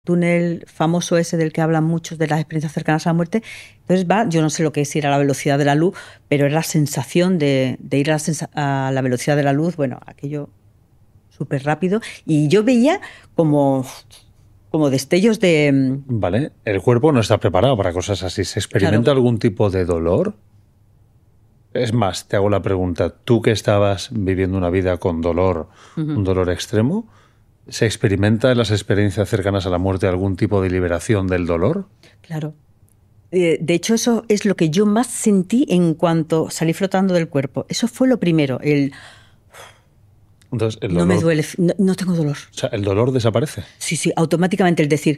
túnel famoso ese del que hablan muchos de las experiencias cercanas a la muerte. Entonces yo no sé lo que es ir a la velocidad de la luz, pero es la sensación de ir a la velocidad de la luz, bueno, aquello súper rápido. Y yo veía como destellos de... Vale, el cuerpo no está preparado para cosas así. ¿Se experimenta algún tipo de dolor? Es más, te hago la pregunta, tú que estabas viviendo una vida con dolor, un dolor extremo, ¿se experimenta en las experiencias cercanas a la muerte algún tipo de liberación del dolor? Claro. De hecho, eso es lo que yo más sentí en cuanto salí flotando del cuerpo. Eso fue lo primero. Entonces, el no dolor, me duele, no tengo dolor. O sea, ¿el dolor desaparece? Sí, automáticamente el decir,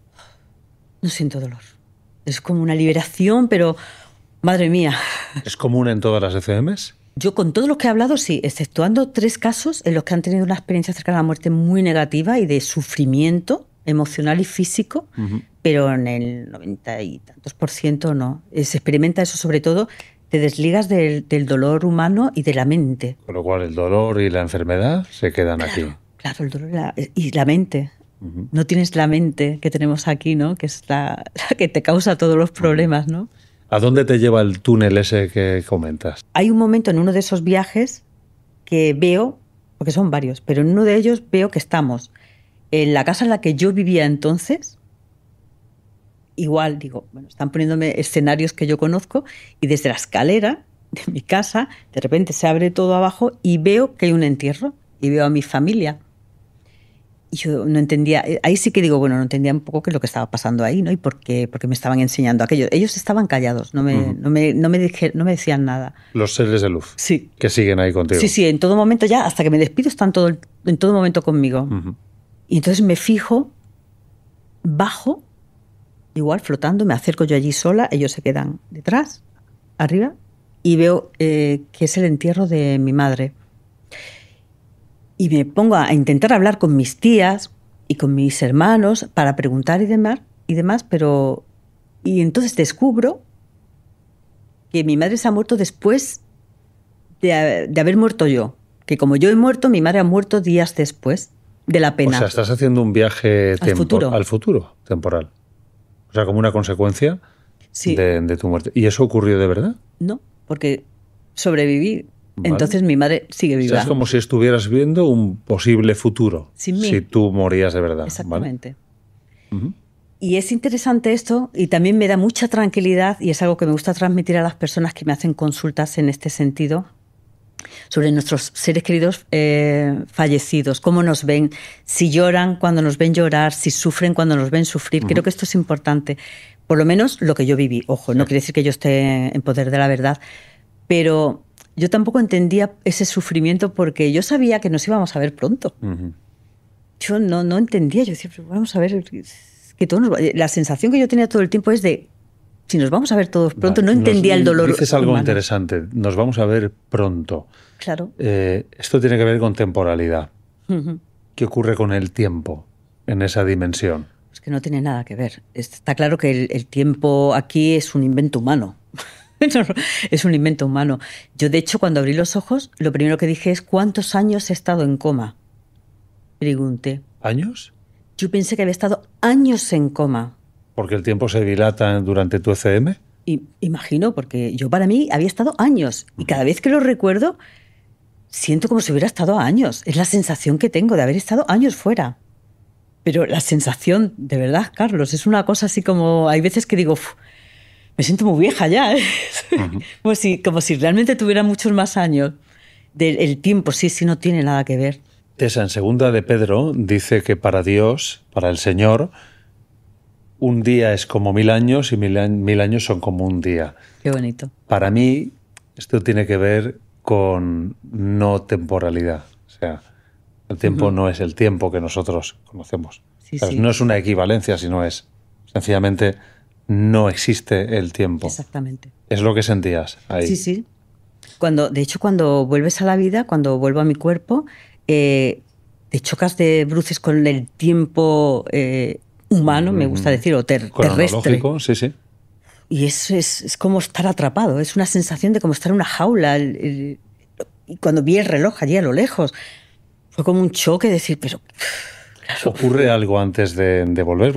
no siento dolor. Es como una liberación, pero, madre mía. ¿Es común en todas las ECMs? Yo con todos los que he hablado, sí, exceptuando 3 casos en los que han tenido una experiencia cercana a la muerte muy negativa y de sufrimiento emocional y físico, pero en el 90 y tantos % no. Se experimenta eso, sobre todo, te desligas del dolor humano y de la mente. Con lo cual el dolor y la enfermedad se quedan aquí. Claro, el dolor y la mente. No tienes la mente que tenemos aquí, ¿no? Que es la que te causa todos los problemas, ¿no? ¿A dónde te lleva el túnel ese que comentas? Hay un momento en uno de esos viajes que veo, porque son varios, pero en uno de ellos veo que estamos en la casa en la que yo vivía entonces. Igual, digo, bueno, están poniéndome escenarios que yo conozco y desde la escalera de mi casa, de repente se abre todo abajo y veo que hay un entierro y veo a mi familia. Y yo no entendía, ahí sí que digo, bueno, no entendía un poco qué es lo que estaba pasando ahí, ¿no? Y por qué me estaban enseñando aquello. Ellos estaban callados, no me decían nada. Los seres de luz. Sí. Que siguen ahí contigo. Sí, en todo momento ya, hasta que me despido, están en todo momento conmigo. Y entonces me fijo, bajo, igual flotando, me acerco yo allí sola, ellos se quedan detrás, arriba, y veo que es el entierro de mi madre. Y me pongo a intentar hablar con mis tías y con mis hermanos para preguntar y demás, pero... Y entonces descubro que mi madre se ha muerto después de haber muerto yo. Que como yo he muerto, mi madre ha muerto días después de la pena. O sea, estás haciendo un viaje al futuro temporal. O sea, como una consecuencia de tu muerte. ¿Y eso ocurrió de verdad? No, porque sobreviví. Vale. Entonces mi madre sigue viva. O sea, es como si estuvieras viendo un posible futuro. Sin mí. Si tú morías de verdad. Exactamente. ¿Vale? Y es interesante esto y también me da mucha tranquilidad y es algo que me gusta transmitir a las personas que me hacen consultas en este sentido sobre nuestros seres queridos fallecidos, cómo nos ven, si lloran cuando nos ven llorar, si sufren cuando nos ven sufrir. Creo que esto es importante. Por lo menos lo que yo viví. Ojo, no quiere decir que yo esté en poder de la verdad, pero... Yo tampoco entendía ese sufrimiento porque yo sabía que nos íbamos a ver pronto. Yo no entendía. Yo decía, pero vamos a ver, que todos la sensación que yo tenía todo el tiempo es de, si nos vamos a ver todos pronto, no entendía el dolor. Dices algo interesante, nos vamos a ver pronto. Claro. Esto tiene que ver con temporalidad. ¿Qué ocurre con el tiempo en esa dimensión? Es que no tiene nada que ver. Está claro que el tiempo aquí es un invento humano. Es un invento humano. Yo, de hecho, cuando abrí los ojos, lo primero que dije es ¿cuántos años he estado en coma? Pregunté. ¿Años? Yo pensé que había estado años en coma. ¿Porque el tiempo se dilata durante tu ECM? Imagino, porque yo para mí había estado años. Y cada vez que lo recuerdo, siento como si hubiera estado años. Es la sensación que tengo de haber estado años fuera. Pero la sensación, de verdad, Carlos, es una cosa así como... Hay veces que digo... Me siento muy vieja ya, ¿eh? Como si realmente tuviera muchos más años. El tiempo sí no tiene nada que ver. Tessa, en segunda de Pedro dice que para Dios, para el Señor, un día es como 1000 años y 1000 años son como un día. Qué bonito. Para mí, esto tiene que ver con no temporalidad. O sea, el tiempo no es el tiempo que nosotros conocemos. No es una equivalencia, sino es sencillamente... No existe el tiempo. Exactamente. ¿Es lo que sentías ahí? Sí. De hecho, cuando vuelves a la vida, cuando vuelvo a mi cuerpo, te chocas de bruces con el tiempo humano, me gusta decir, o terrestre. Sí. Y eso es como estar atrapado. Es una sensación de como estar en una jaula. Y cuando vi el reloj allí a lo lejos, fue como un choque decir, pero... ¿Ocurre algo antes de volver?